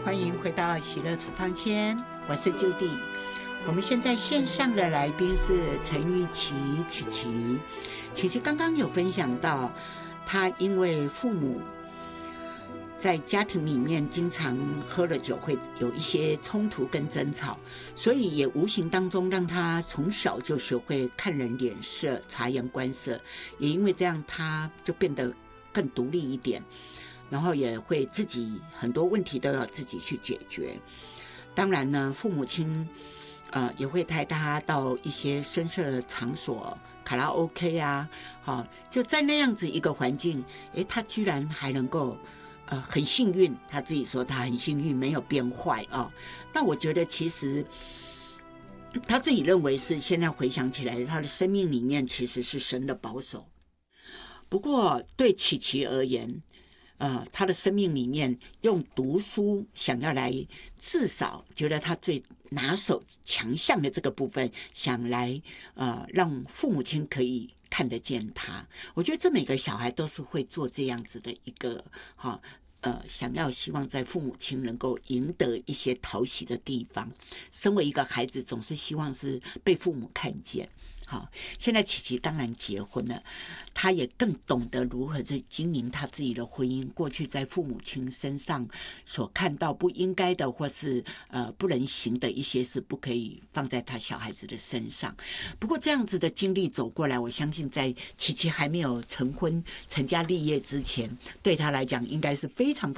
欢迎回到喜乐处方间，我是朱迪。我们现在线上的来宾是陈玉琪琪琪刚刚有分享到，她因为父母在家庭里面经常喝了酒，会有一些冲突跟争吵，所以也无形当中让他从小就学会看人脸色、察言观色，也因为这样，他就变得更独立一点，然后也会自己很多问题都要自己去解决。当然呢，父母亲也会带他到一些声色的场所，卡拉 OK 啊，就在那样子一个环境，他居然还能够很幸运，他自己说他很幸运，没有变坏啊。那我觉得其实他自己认为是，现在回想起来，他的生命里面其实是神的保守。不过对琪琪而言，他的生命里面用读书想要来，至少觉得他最拿手强项的这个部分，想来让父母亲可以看得见他。我觉得这每个小孩都是会做这样子的一个想要希望在父母亲能够赢得一些讨喜的地方。身为一个孩子，总是希望是被父母看见。好，现在琪琪当然结婚了，她也更懂得如何去经营她自己的婚姻。过去在父母亲身上所看到不应该的，或是不能行的一些事，不可以放在她小孩子的身上。不过这样子的经历走过来，我相信在琪琪还没有成婚、成家立业之前，对她来讲应该是非常